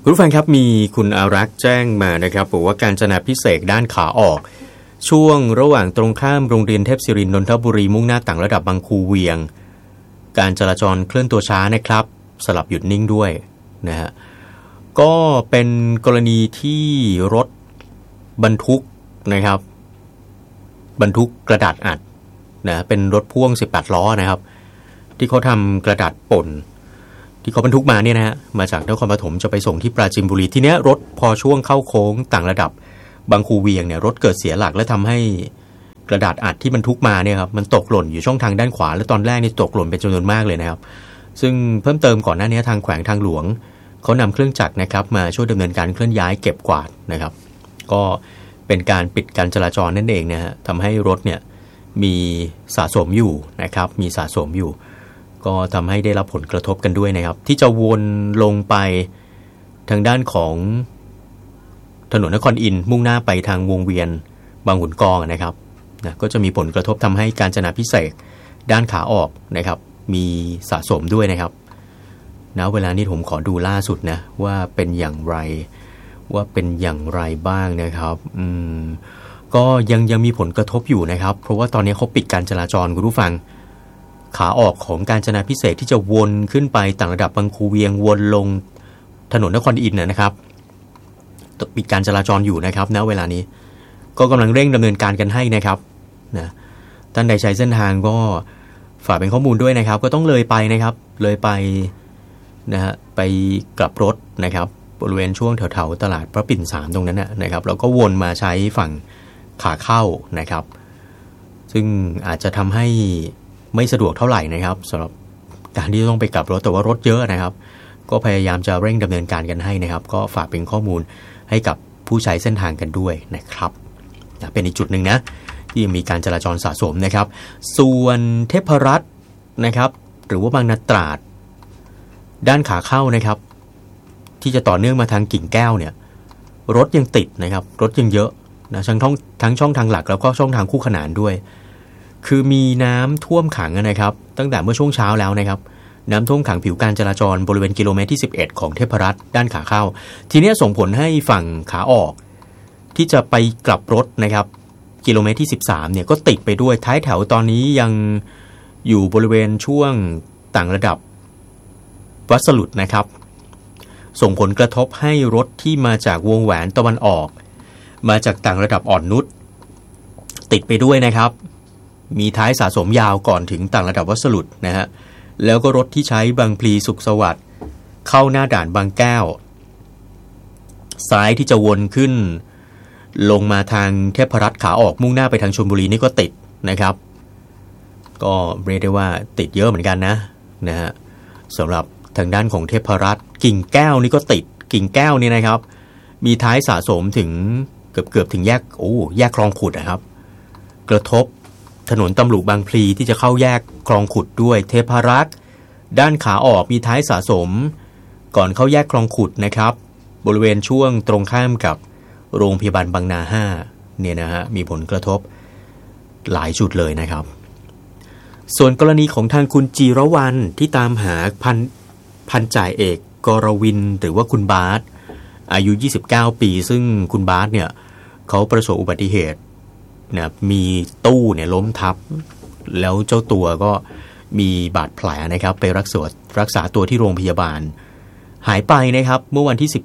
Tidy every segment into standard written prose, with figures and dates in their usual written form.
คุณผู้ฟังครับมีคุณอารักษ์แจ้งมานะครับบอกว่าการจนาพิเศษด้านขาออกช่วงระหว่างตรงข้ามโรงเรียนเทพศิรินทร์นนทบุรีมุ่งหน้าต่างระดับบางคูเวียงการจราจรเคลื่อนตัวช้านะครับสลับหยุดนิ่งด้วยนะฮะก็เป็นกรณีที่รถบรรทุกนะครับบรรทุกกระดาษอัดนะเป็นรถพ่วง18ล้อนะครับที่เขาทำกระดาษป่นที่เขาบรรทุกมาเนี่ยนะฮะมาจากนครปฐมจะไปส่งที่ปราจีนบุรีทีเนี้ยรถพอช่วงเข้าโค้งต่างระดับบางคูเวียงเนี่ยรถเกิดเสียหลักและทำให้กระดาษอัดที่บรรทุกมาเนี่ยครับมันตกหล่นอยู่ช่องทางด้านขวาและตอนแรกนี่ตกหล่นเป็นจำนวนมากเลยนะครับซึ่งเพิ่มเติมก่อนหน้านี้ทางแขวงทางหลวงเขานำเครื่องจักรนะครับมาช่วยดำเนินการเคลื่อนย้ายเก็บกวาดนะครับก็เป็นการปิดการจราจรนั่นเองนะฮะทำให้รถเนี่ยมีสะสมอยู่นะครับมีสะสมอยู่ก็ทำให้ได้รับผลกระทบกันด้วยนะครับที่จะวนลงไปทางด้านของถนนนครอินทร์มุ่งหน้าไปทางวงเวียนบางขุนกองนะครับนะก็จะมีผลกระทบทำให้การจนาพิเศษด้านขาออกนะครับมีสะสมด้วยนะครับณเวลานี้ผมขอดูล่าสุดนะว่าเป็นอย่างไรบ้างนะครับก็ยังมีผลกระทบอยู่นะครับเพราะว่าตอนนี้เขาปิดการจราจรคุณผู้ฟังขาออกของการจนาพิเศษที่จะวนขึ้นไปต่างระดับบางคูเวียงวนลงถนนนครอินทร์นะครับปิดการจราจรอยู่นะครับณเวลานี้ก็กำลังเร่งดำเนินการกันให้นะครับนะท่านใดใช้เส้นทางก็ฝากเป็นข้อมูลด้วยนะครับก็ต้องเลยไปนะครับเลยไปนะฮะไปกลับรถนะครับบริเวณช่วงแถวๆตลาดพระปิ่น3ตรงนั้นนะครับแล้วก็วนมาใช้ฝั่งขาเข้านะครับซึ่งอาจจะทำให้ไม่สะดวกเท่าไหร่นะครับสำหรับการที่ต้องไปกลับรถแต่ว่ารถเยอะนะครับก็พยายามจะเร่งดำเนินการกันให้นะครับก็ฝากเป็นข้อมูลให้กับผู้ใช้เส้นทางกันด้วยนะครับเป็นอีกจุดหนึ่งนะที่มีการจราจรสะสมนะครับส่วนเทพรัตน์นะครับหรือว่าบางนาตราดด้านขาเข้านะครับที่จะต่อเนื่องมาทางกิ่งแก้วเนี่ยรถยังติดนะครับรถยังเยอะนะทั้งช่องทางหลักแล้วก็ช่องทางคู่ขนานด้วยคือมีน้ำท่วมขังนะครับตั้งแต่เมื่อช่วงเช้าแล้วนะครับน้ำท่วมขังผิวการจราจรบริเวณกิโลเมตรที่11ของเทพรัตน์ด้านขาเข้าทีนี้ส่งผลให้ฝั่งขาออกที่จะไปกลับรถนะครับกิโลเมตรที่13เนี่ยก็ติดไปด้วยท้ายแถวตอนนี้ยังอยู่บริเวณช่วงต่างระดับวัดสลุดนะครับส่งผลกระทบให้รถที่มาจากวงแหวนตะวันออกมาจากต่างระดับอ่อนนุชติดไปด้วยนะครับมีท้ายสะสมยาวก่อนถึงต่างระดับวัดสลุดนะฮะแล้วก็รถที่ใช้บางพลีสุขสวัสดิ์เข้าหน้าด่านบางแก้วซ้ายที่จะวนขึ้นลงมาทางเทพรัตน์ขาออกมุ่งหน้าไปทางชลบุรีนี่ก็ติดนะครับก็เรียกได้ว่าติดเยอะเหมือนกันนะฮะสำหรับทางด้านของเทพรัตน์กิ่งแก้วนี่ก็ติดกิ่งแก้วนี่นะครับมีท้ายสะสมถึงเกือบถึงแยกคลองขุดนะครับกระทบถนนตำรุบางพลีที่จะเข้าแยกคลองขุดด้วยเทพรัตน์ด้านขาออกมีท้ายสะสมก่อนเข้าแยกคลองขุดนะครับบริเวณช่วงตรงข้ามกับโรงพยาบาลบางนา5เนี่ยนะฮะมีผลกระทบหลายจุดเลยนะครับส่วนกรณีของทางคุณจีรวรรณที่ตามหาพันจ่าเอกกรวินหรือว่าคุณบาสอายุ29ปีซึ่งคุณบาสเนี่ยเขาประสบอุบัติเหตุนะมีตู้เนี่ยล้มทับแล้วเจ้าตัวก็มีบาดแผลนะครับไปรักษาตัวที่โรงพยาบาลหายไปนะครับเมื่อวันที่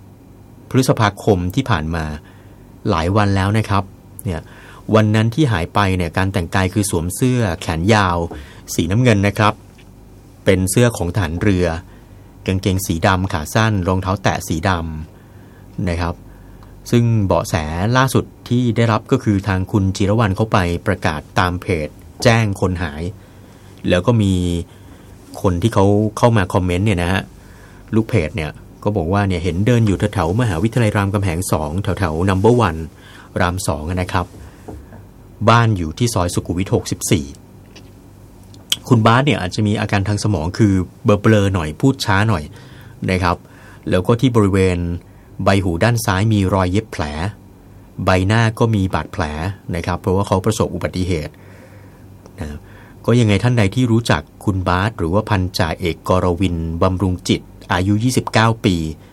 16พฤษภาคมที่ผ่านมาหลายวันแล้วนะครับเนี่ยวันนั้นที่หายไปเนี่ยการแต่งกายคือสวมเสื้อแขนยาวสีน้ำเงินนะครับเป็นเสื้อของทหารเรือกางเกงสีดำขาสั้นรองเท้าแตะสีดำนะครับซึ่งเบาะแสล่าสุดที่ได้รับก็คือทางคุณจิรวรรณเข้าไปประกาศตามเพจแจ้งคนหายแล้วก็มีคนที่เขาเข้ามาคอมเมนต์เนี่ยนะฮะลูกเพจเนี่ยก็บอกว่าเนี่ยเห็นเดินอยู่แถวๆมหาวิทยาลัยรามคำแหง2แถวๆ number 1ราม2นะครับบ้านอยู่ที่ซอยสุขุมวิท64คุณบาสเนี่ยอาจจะมีอาการทางสมองคือเบลอๆหน่อยพูดช้าหน่อยนะครับแล้วก็ที่บริเวณใบหูด้านซ้ายมีรอยเย็บแผลใบหน้าก็มีบาดแผลนะครับเพราะว่าเขาประสบอุบัติเหตุนะก็ยังไงท่านใดที่รู้จักคุณบาสหรือว่าพันจ่าเอกกรวินบำรุงจิตอายุ29ปี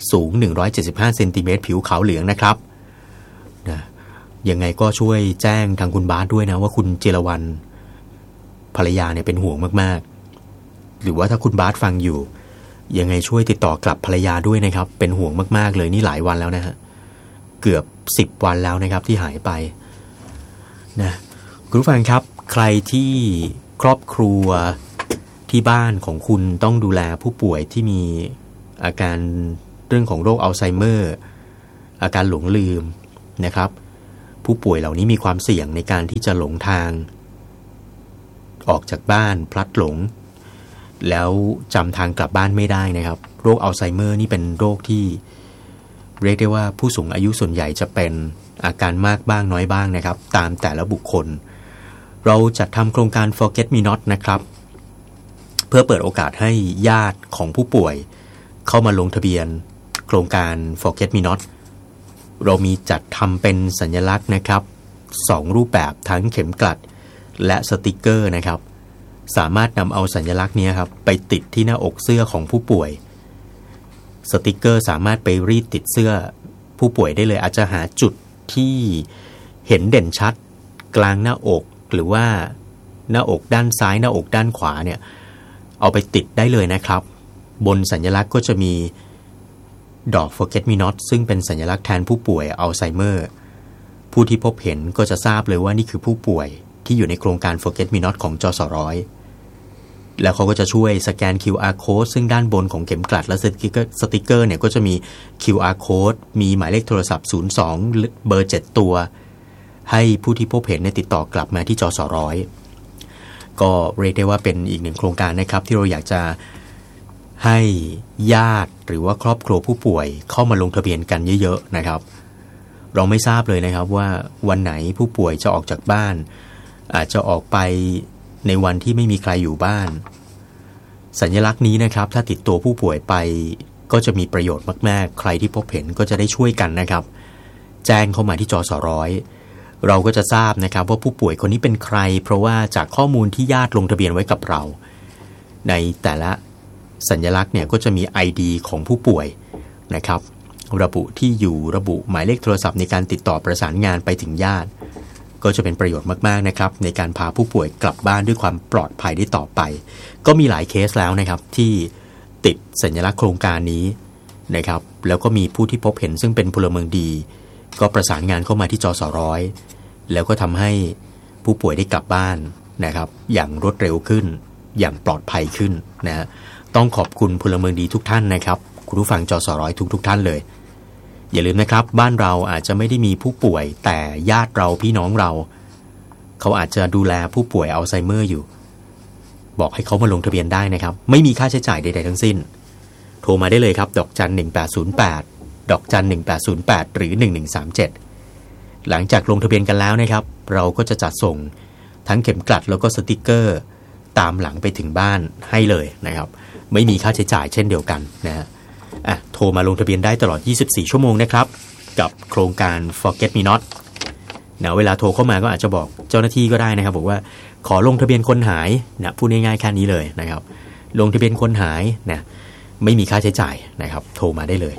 สูง175เซนติเมตรผิวขาวเหลืองนะครับนะยังไงก็ช่วยแจ้งทางคุณบาสด้วยนะว่าคุณจิรวรรณภรรยาเนี่ยเป็นห่วงมากๆหรือว่าถ้าคุณบาสฟังอยู่ยังไงช่วยติดต่อกลับภรรยาด้วยนะครับเป็นห่วงมากๆเลยนี่หลายวันแล้วนะฮะเกือบ10วันแล้วนะครับที่หายไปนะคุณผู้ฟังครับใครที่ครอบครัวที่บ้านของคุณต้องดูแลผู้ป่วยที่มีอาการเรื่องของโรคอัลไซเมอร์อาการหลงลืมนะครับผู้ป่วยเหล่านี้มีความเสี่ยงในการที่จะหลงทางออกจากบ้านพลัดหลงแล้วจำทางกลับบ้านไม่ได้นะครับโรคอัลไซเมอร์นี่เป็นโรคที่เรียกได้ว่าผู้สูงอายุส่วนใหญ่จะเป็นอาการมากบ้างน้อยบ้างนะครับตามแต่ละบุคคลเราจัดทำโครงการ Forget Me Not นะครับเพื่อเปิดโอกาสให้ญาติของผู้ป่วยเข้ามาลงทะเบียนโครงการ Forget Me Not เรามีจัดทำเป็นสัญลักษณ์นะครับ2รูปแบบทั้งเข็มกลัดและสติกเกอร์นะครับสามารถนำเอาสัญลักษณ์นี้ครับไปติดที่หน้าอกเสื้อของผู้ป่วยสติกเกอร์สามารถไปรีดติดเสื้อผู้ป่วยได้เลยอาจจะหาจุดที่เห็นเด่นชัดกลางหน้าอกหรือว่าหน้าอกด้านซ้ายหน้าอกด้านขวาเนี่ยเอาไปติดได้เลยนะครับบนสัญลักษณ์ก็จะมีดอก Forget Me Not ซึ่งเป็นสัญลักษณ์แทนผู้ป่วยอัลไซเมอร์ผู้ที่พบเห็นก็จะทราบเลยว่านี่คือผู้ป่วยที่อยู่ในโครงการ Forget Me Not ของจสร้อยแล้วเขาก็จะช่วยสแกน QR Code ซึ่งด้านบนของเข็มกลัดและสติกเกอร์เนี่ยก็จะมี QR Code มีหมายเลขโทรศัพท์02เบอร์7ตัวให้ผู้ที่พบเห็นติดต่อกลับมาที่จสร้อยก็เรียกได้ว่าเป็นอีกหนึ่งโครงการนะครับที่เราอยากจะให้ญาติหรือว่าครอบครัวผู้ป่วยเข้ามาลงทะเบียนกันเยอะๆนะครับเราไม่ทราบเลยนะครับว่าวันไหนผู้ป่วยจะออกจากบ้านอาจจะออกไปในวันที่ไม่มีใครอยู่บ้านสัญลักษณ์นี้นะครับถ้าติดตัวผู้ป่วยไปก็จะมีประโยชน์มากๆใครที่พบเห็นก็จะได้ช่วยกันนะครับแจ้งเข้ามาที่จสร้อยเราก็จะทราบนะครับว่าผู้ป่วยคนนี้เป็นใครเพราะว่าจากข้อมูลที่ญาติลงทะเบียนไว้กับเราในแต่ละสัญลักษณ์เนี่ยก็จะมี ID ของผู้ป่วยนะครับระบุที่อยู่ระบุหมายเลขโทรศัพท์ในการติดต่อประสานงานไปถึงญาติก็จะเป็นประโยชน์มากๆนะครับในการพาผู้ป่วยกลับบ้านด้วยความปลอดภัยได้ต่อไปก็มีหลายเคสแล้วนะครับที่ติดสัญลักษณ์โครงการนี้นะครับแล้วก็มีผู้ที่พบเห็นซึ่งเป็นพลเมืองดีก็ประสานงานเข้ามาที่จสร้อยแล้วก็ทำให้ผู้ป่วยได้กลับบ้านนะครับอย่างรวดเร็วขึ้นอย่างปลอดภัยขึ้นนะต้องขอบคุณพลเมืองดีทุกท่านนะครับคุณผู้ฟังจสร้อยทุกท่านเลยอย่าลืมนะครับบ้านเราอาจจะไม่ได้มีผู้ป่วยแต่ญาติเราพี่น้องเราเขาอาจจะดูแลผู้ป่วยอัลไซเมอร์อยู่บอกให้เขามาลงทะเบียนได้นะครับไม่มีค่าใช้จ่ายใดๆทั้งสิ้นโทรมาได้เลยครับดอกจัน1808ดอกจัน1808หรือ1137หลังจากลงทะเบียนกันแล้วนะครับเราก็จะจัดส่งทั้งเข็มกลัดแล้วก็สติกเกอร์ตามหลังไปถึงบ้านให้เลยนะครับไม่มีค่าใช้จ่ายเช่นเดียวกันนะฮะโทรมาลงทะเบียนได้ตลอด24ชั่วโมงนะครับกับโครงการ Forget Me Not นะเวลาโทรเข้ามาก็อาจจะบอกเจ้าหน้าที่ก็ได้นะครับบอกว่าขอลงทะเบียนคนหายนะพูดง่ายๆแค่นี้เลยนะครับลงทะเบียนคนหายนะไม่มีค่าใช้จ่ายนะครับโทรมาได้เลย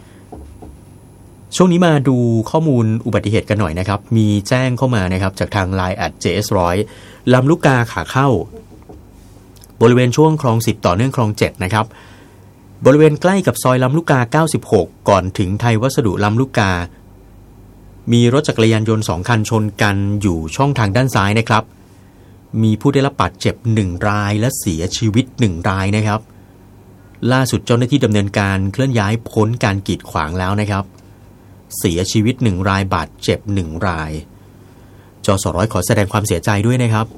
ช่วงนี้มาดูข้อมูลอุบัติเหตุกันหน่อยนะครับมีแจ้งเข้ามานะครับจากทาง LINE @JS100 ลำลูกกาขาเข้าบริเวณช่วงคลอง10ต่อเนื่องคลอง7นะครับบริเวณใกล้กับซอยลำลูกกา96ก่อนถึงไทยวัสดุลำลูกกามีรถจักรยานยนต์2คันชนกันอยู่ช่องทางด้านซ้ายนะครับมีผู้ได้รับบาดเจ็บ1รายและเสียชีวิต1รายนะครับล่าสุดเจ้าหน้าที่ดำเนินการเคลื่อนย้ายพ้นการกีดขวางแล้วนะครับเสียชีวิต1รายบาดเจ็บ1รายจสร้อยขอแสดงความเสียใจด้วยนะครับ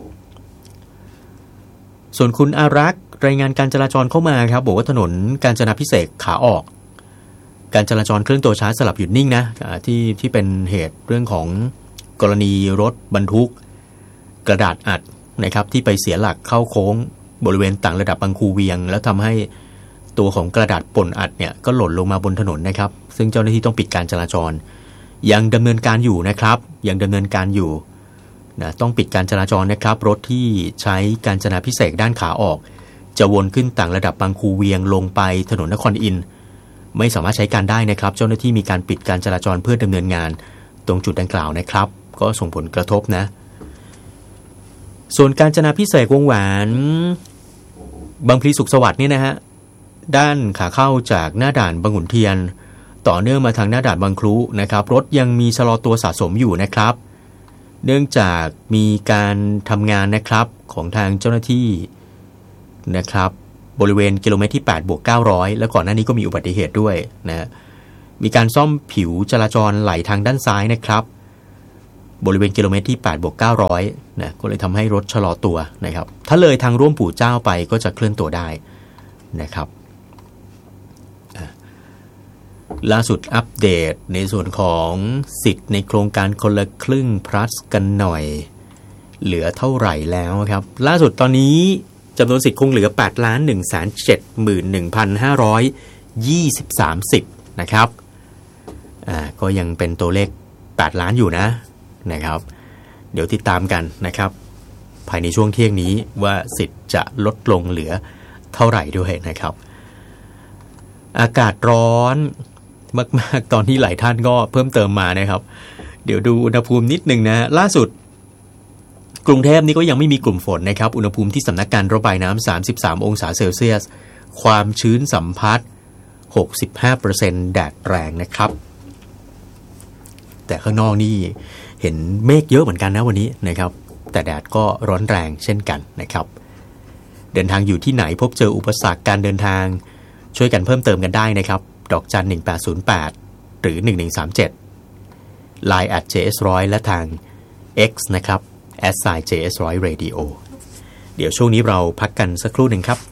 ส่วนคุณอารักษ์รายงานการจราจรเข้ามาครับบอกว่าถนนกาญจนาภิเษกขาออกการจราจรเคลื่อนตัวช้าสลับหยุดนิ่งนะที่เป็นเหตุเรื่องของกรณีรถบรรทุกกระดาษอัดนะครับที่ไปเสียหลักเข้าโค้งบริเวณต่างระดับบางคูเวียงแล้วทำให้ตัวของกระดาษป่นอัดเนี่ยก็หล่นลงมาบนถนนนะครับซึ่งเจ้าหน้าที่ต้องปิดการจราจรยังดำเนินการอยู่นะครับยังดำเนินการอยู่นะต้องปิดการจราจรนะครับรถที่ใช้กาญจนาภิเษกด้านขาออกจะวนขึ้นต่างระดับบางคูเวียงลงไปถนนนครอินทร์ไม่สามารถใช้การได้นะครับเจ้าหน้าที่มีการปิดการจราจรเพื่อดำเนินงานตรงจุดดังกล่าวนะครับก็ส่งผลกระทบนะส่วนกาญจนาภิเษกวงแหวนบางพลีสุขสวัสดิ์เนี่ยนะฮะด้านขาเข้าจากหน้าด่านบางขุนเทียนต่อเนื่องมาทางหน้าด่านบางครุนะครับรถยังมีชะลอตัวสะสมอยู่นะครับเนื่องจากมีการทำงานนะครับของทางเจ้าหน้าที่นะครับบริเวณกิโลเมตรที่8+900แล้วก่อนหน้านี้ก็มีอุบัติเหตุด้วยนะมีการซ่อมผิวจราจรไหลทางด้านซ้ายนะครับบริเวณกิโลเมตรที่8+900นะก็เลยทำให้รถชะลอตัวนะครับถ้าเลยทางร่วมปู่เจ้าไปก็จะเคลื่อนตัวได้นะครับล่าสุดอัปเดตในส่วนของสิทธิ์ในโครงการคนละครึ่ง plus กันหน่อยเหลือเท่าไหร่แล้วครับล่าสุดตอนนี้จำนวนสิทธิ์คงเหลือ 8,171,523 สิทธิ์นะครับก็ยังเป็นตัวเลข8ล้านอยู่นะครับเดี๋ยวติดตามกันนะครับภายในช่วงเที่ยงนี้ว่าสิทธิ์จะลดลงเหลือเท่าไหร่ด้วยนะครับอากาศร้อนมากๆตอนนี้หลายท่านก็เพิ่มเติมมานะครับเดี๋ยวดูอุณหภูมินิดนึงนะล่าสุดกรุงเทพนี่ก็ยังไม่มีกลุ่มฝนนะครับอุณหภูมิที่สำนักงานระบายน้ำ33องศาเซลเซียสความชื้นสัมพัทธ์ 65% แดดแรงนะครับแต่ข้างนอกนี่เห็นเมฆเยอะเหมือนกันนะวันนี้นะครับแต่แดดก็ร้อนแรงเช่นกันนะครับเดินทางอยู่ที่ไหนพบเจออุปสรรคการเดินทางช่วยกันเพิ่มเติมกันได้นะครับดอกจัน1808หรือ1137 Line @js100 และทาง X นะครับ @js100radio เดี๋ยวช่วงนี้เราพักกันสักครู่หนึ่งครับ